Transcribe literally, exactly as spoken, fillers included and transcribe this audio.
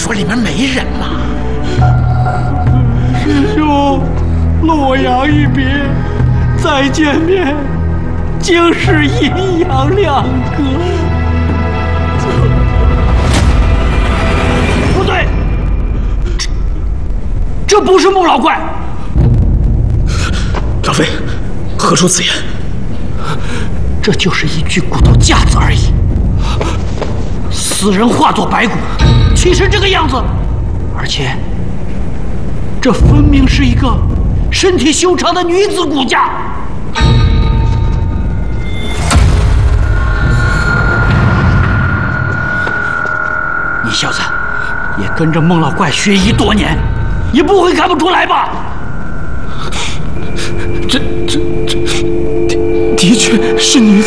说里面没人吗？ 师兄，洛阳一别，再见面，竟是阴阳两隔。不对，这这不是孟老怪。 老飞，何出此言？ 这就是一具骨头架子而已。死人化作白骨，岂是这个样子？而且，这分明是一个身体修长的女子骨架。你小子也跟着孟老怪学艺多年，也不会看不出来吧？ 这这这的的确是女子。